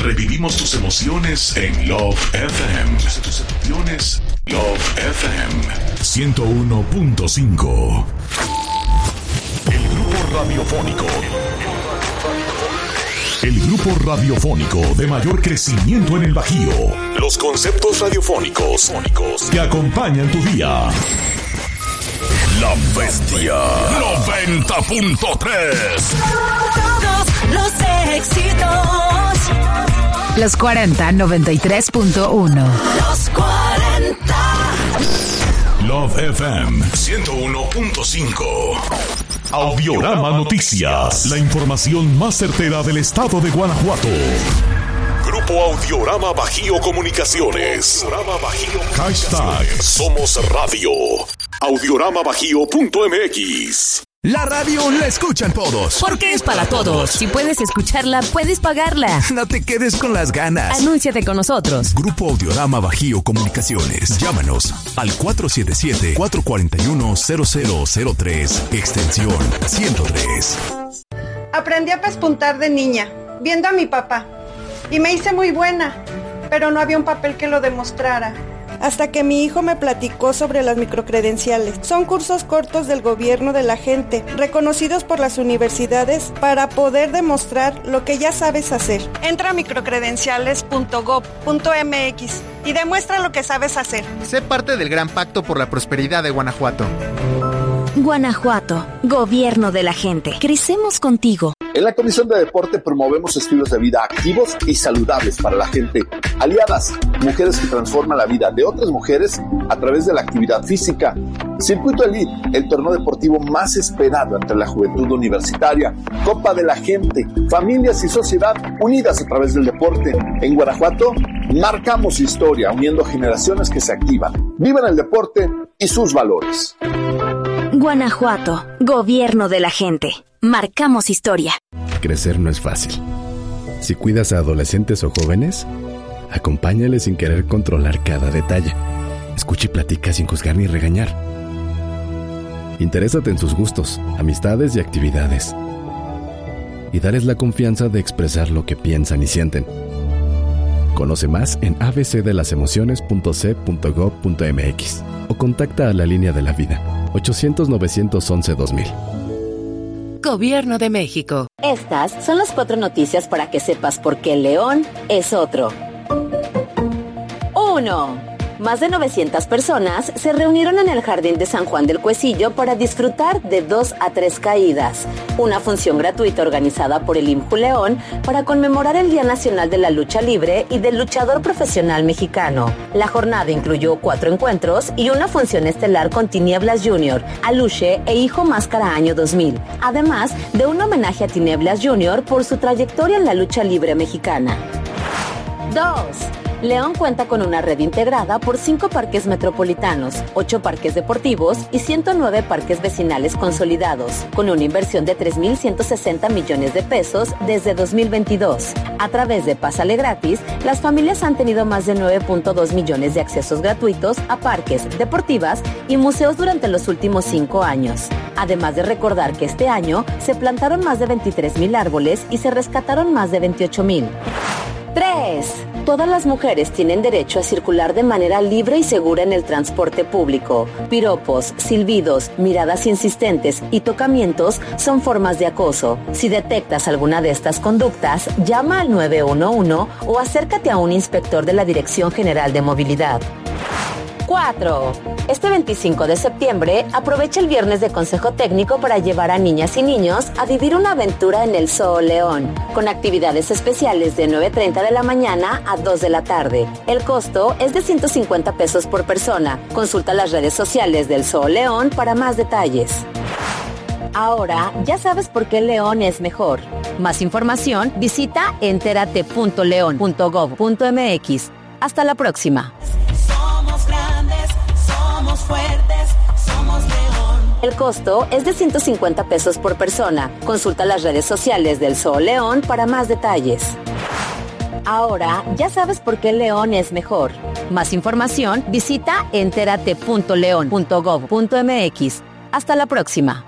Revivimos tus emociones en Love FM. Tus emociones, Love FM 101.5. El grupo radiofónico. El grupo radiofónico de mayor crecimiento en el Bajío. Los conceptos radiofónicos que acompañan tu día. La Bestia 90.3. Todos los éxitos. Los 40 93.1. Los 40. Love FM 101.5. Audiorama Noticias. La información más certera del estado de Guanajuato. Grupo Audiorama Bajío Comunicaciones. Hashtag Somos Radio. Audioramabajío.mx. La radio la escuchan todos. Porque es para todos. Si puedes escucharla, puedes pagarla. No te quedes con las ganas. Anúnciate con nosotros. Grupo Audiorama Bajío Comunicaciones. Llámanos al 477-441-0003, extensión 103. Aprendí a pespuntar de niña, viendo a mi papá. Y me hice muy buena, pero no había un papel que lo demostrara. Hasta que mi hijo me platicó sobre las microcredenciales. Son cursos cortos del gobierno de la gente, reconocidos por las universidades para poder demostrar lo que ya sabes hacer. Entra a microcredenciales.gov.mx y demuestra lo que sabes hacer. Sé parte del Gran Pacto por la Prosperidad de Guanajuato. Guanajuato, gobierno de la gente. Crecemos contigo. En la Comisión de Deporte promovemos estilos de vida activos y saludables para la gente. Aliadas, mujeres que transforman la vida de otras mujeres a través de la actividad física. Circuito Elite, el torneo deportivo más esperado entre la juventud universitaria. Copa de la Gente, familias y sociedad unidas a través del deporte. En Guanajuato, marcamos historia uniendo generaciones que se activan, viven el deporte y sus valores. Guanajuato, gobierno de la gente. Marcamos historia. Crecer no es fácil. Si cuidas a adolescentes o jóvenes, acompáñales sin querer controlar cada detalle. Escucha y platica sin juzgar ni regañar. Interésate en sus gustos, amistades y actividades. Y dales la confianza de expresar lo que piensan y sienten. Conoce más en abcdelasemociones.c.gov.mx o contacta a la Línea de la Vida 800-911-2000. Gobierno de México. Estas son las 4 noticias para que sepas por qué León es otro. 1. Más de 900 personas se reunieron en el Jardín de San Juan del Cuecillo para disfrutar de 2 a 3 caídas, una función gratuita organizada por el IMJU León para conmemorar el Día Nacional de la Lucha Libre y del luchador profesional mexicano. La jornada incluyó 4 encuentros y una función estelar con Tinieblas Jr., Aluche e Hijo Máscara Año 2000, además de un homenaje a Tinieblas Jr. por su trayectoria en la lucha libre mexicana. 2. León cuenta con una red integrada por 5 parques metropolitanos, 8 parques deportivos y 109 parques vecinales consolidados, con una inversión de 3,160 millones de pesos desde 2022. A través de Pásale Gratis, las familias han tenido más de 9.2 millones de accesos gratuitos a parques, deportivas y museos durante los últimos 5 años. Además de recordar que este año se plantaron más de 23,000 árboles y se rescataron más de 28,000. 3. Todas las mujeres tienen derecho a circular de manera libre y segura en el transporte público. Piropos, silbidos, miradas insistentes y tocamientos son formas de acoso. Si detectas alguna de estas conductas, llama al 911 o acércate a un inspector de la Dirección General de Movilidad. 4. Este 25 de septiembre, aprovecha el viernes de consejo técnico para llevar a niñas y niños a vivir una aventura en el Zoo León, con actividades especiales de 9:30 de la mañana a 2 de la tarde. El costo es de 150 pesos por persona. Consulta las redes sociales del Zoo León para más detalles. Ahora ya sabes por qué León es mejor. Más información, visita enterate.leon.gov.mx. Hasta la próxima. Somos grandes, somos fuertes, somos León. El costo es de 150 pesos por persona. Consulta las redes sociales del Zoo León para más detalles. Ahora ya sabes por qué León es mejor. Más información, visita enterate.leon.gov.mx. Hasta la próxima.